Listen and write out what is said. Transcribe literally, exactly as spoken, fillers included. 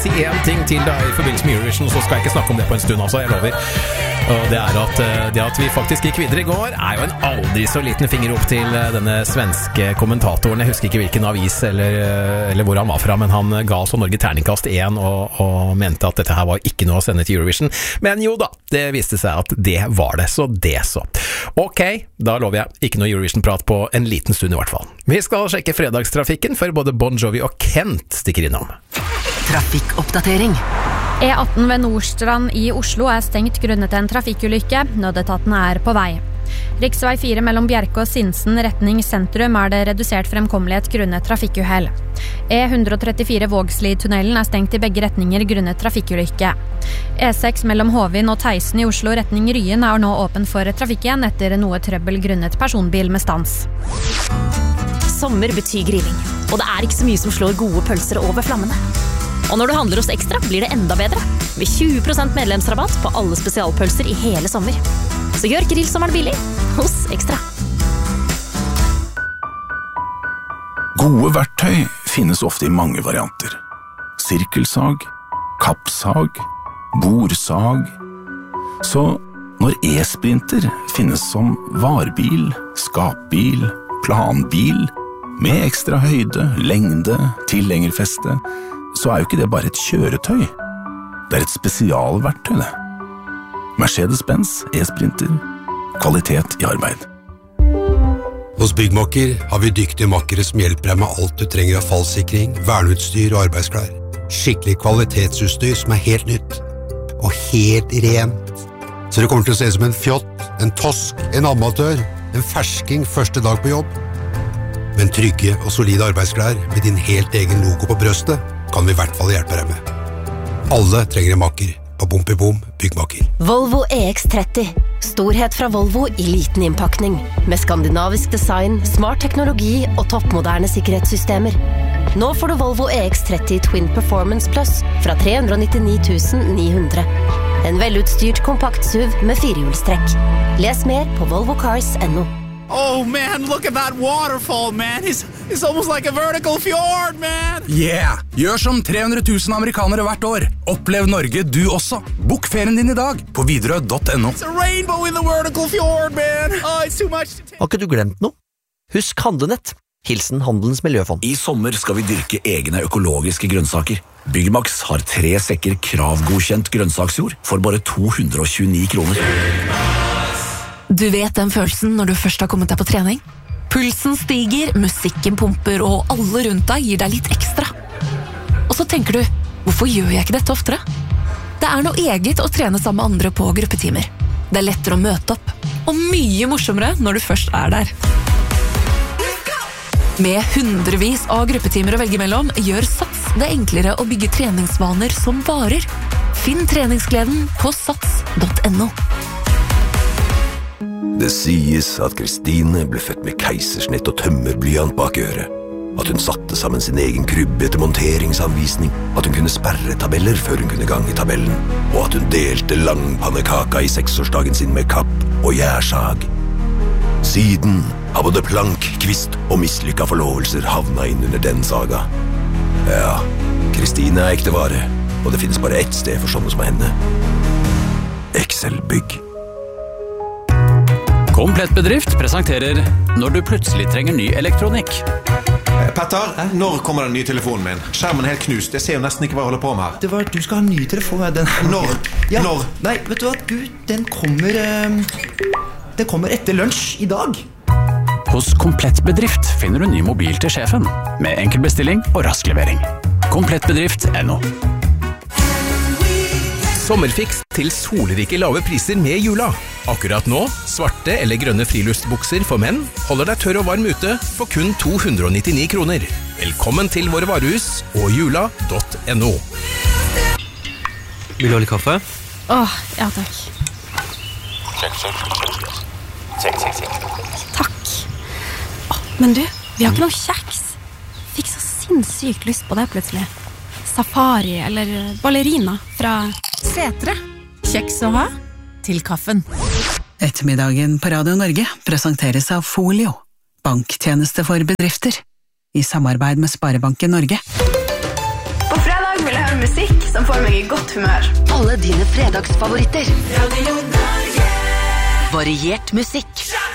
Si en ting til da i forbindelse med Eurovision, så skal jeg ikke snakke om det på en stund altså, jeg lover. Og det er at det at vi faktisk gikk videre i går, er jo en aldri så liten finger opp til denne svenske kommentatoren. Jeg husker ikke hvilken avis eller, eller hvor han var fra, men han ga så Norge terningkast én og, og mente at dette her var ikke noe å sende til Eurovision. Men jo da, det viste seg at det var det, så det så. Ok, da lover jeg ikke noe Eurovision-prat på en liten stund i hvert fall. Vi skal sjekke fredagstrafikken, for både Bon Jovi og Kent stikker innom. Trafikkoppdatering. E atten ved Nordstrand i Oslo er stengt grunnet en trafikkulykke. Nødetaten er på vei. Riksvei fire mellom Bjerke og Sinsen retning sentrum er det redusert fremkommelighet grunnet trafikkuhell. E one thirty-four Vågslid-tunnelen er stengt i begge retninger grunnet trafikkulykke. E six mellom Hovin og Theisen i Oslo retning Ryen er nå åpen for trafikk igjen etter noe trøbbel grunnet personbil med stans. Sommer betyr grilling, og det er ikke så mye som slår gode pølser over flammene. Og når du handler hos Ekstra, blir det enda bedre. Med tjue prosent medlemsrabatt på alle spesialpølser i hele sommer. Så gjør grillsommeren billig hos Ekstra. Gode verktøy finnes ofte i mange varianter. Sirkelsag, kappsag, bordsag. Så når e-sprinter finnes som varebil, skapbil, planbil, med ekstra høyde, lengde, tilhengerfeste, så er jo ikke det bare et kjøretøy. Det er et spesialverktøy, det. Mercedes-Benz e-sprinter. Kvalitet i arbeid. Hos Byggmakker har vi dyktige makkere som hjelper deg med alt du trenger av fallsikring, verneutstyr og arbeidsklær. Skikkelig kvalitetsutstyr som er helt nytt. Og helt rent. Så det kommer til å se ut som en fjott, en tosk, en amatør, en fersking første dag på jobb. Men trygge og solide arbeidsklær med din helt egen logo på brøstet kan vi i hvert fall hjelpe deg med. Alle trenger en makker på Bom i Bom Byggmakker. Volvo E X tretti. Storhet fra Volvo i liten innpakning. Med skandinavisk design, smart teknologi og toppmoderne sikkerhetssystemer. Nå får du Volvo E X tretti Twin Performance Plus fra tre hundre nittini tusen ni hundre. En velutstyrt kompakt S U V med firehjulstrekk. Les mer på volvo cars dot no. Oh man, look at that waterfall, man. It's, it's almost like a vertical fjord, man. Yeah! Gjør som tre hundre tusen amerikanere hvert år. Opplev Norge du også. Bok ferien din i dag på Widerøe punktum no. It's a rainbow in the vertical fjord, man. Oh, it's too much to take. Har ikke du glemt noe? Husk Handlenett. Hilsen Handelens Miljøfond. I sommer skal vi dyrke egne økologiske grønnsaker. Byggmax har tre sekker kravgodkjent grønnsaksjord for bare to hundre tjueni kroner. Du vet den følelsen når du først har kommet deg på trening? Pulsen stiger, musikken pumper, og alle rundt deg gir deg litt ekstra. Og så tenker du, hvorfor gjør jeg ikke dette oftere? Det er noe eget å trene sammen med andre på gruppetimer. Det er lettere å møte opp, og mye morsommere når du først er der. Med hundrevis av gruppetimer å velge mellom, gjør Sats det enklere å bygge treningsvaner som varer. Finn treningsgleden på sats punktum no. Det sies at Kristine ble født med keisersnitt og tømmerblyant bak øret. At hun satte sammen sin egen krybbe etter monteringsanvisning. At hun kunne sperre tabeller før hun kunne gange tabellen. Og at hun delte langpannekaka i seksårsdagen sin med kapp og gjærsag. Siden har både plank, kvist og mislykka forlovelser havna inn under den saga. Ja, Kristine er ekte vare, og det finnes bare ett sted for sånne som henne. Excel Bygg. Komplett Bedrift presenterer Når du plutselig trenger ny elektronikk. Petter, når kommer den nye telefonen min? Skjermen er helt knust, jeg ser jo nesten ikke hva jeg holder på med her. Det var, du skal ha en ny telefon. Den. Når? Ja. Når? Nei, vet du hva, du, den kommer um, Den kommer etter lunsj i dag. Hos Komplett Bedrift finner du ny mobil til sjefen, med enkel bestilling og rask levering. komplett bedrift punktum no. Sommerfiks til solrike lave priser med jula. Akkurat nå, svarte eller grønne friluftsbukser for menn holder deg tørr og varm ute for kun to hundre nittini kroner. Velkommen til våre varehus og jula punktum no. Vil du ha litt kaffe? Åh, ja takk. Check, check. Check, check, check. Takk. Åh, men du, vi har ikke noe kjeks. Fikk så sinnssykt lyst på det plutselig. Safari eller ballerina fra Setre. Kjeks å ha til kaffen. Ettermiddagen på Radio Norge presenteres av Folio, banktjeneste for bedrifter, i samarbeid med Sparebanken Norge. På fredag vil jeg høre musikk som får meg i godt humør. Alle dine fredagsfavoritter. Radio Norge. Variert musikk.